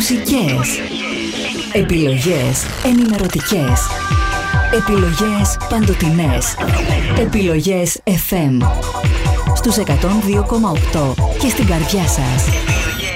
μουσικές. Επιλογές ενημερωτικές. Επιλογές παντοτινές. Επιλογές FM. Στους 102,8 και στην καρδιά σας.